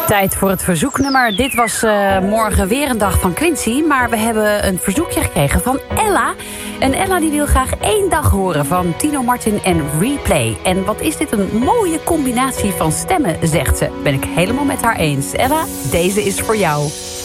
Tijd voor het verzoeknummer. Dit was morgen weer een dag van Quincy. Maar we hebben een verzoekje gekregen van Ella. En Ella die wil graag 1 dag horen van Tino Martin en Replay. En wat is dit een mooie combinatie van stemmen, zegt ze. Ben ik helemaal met haar eens. Ella, deze is voor jou.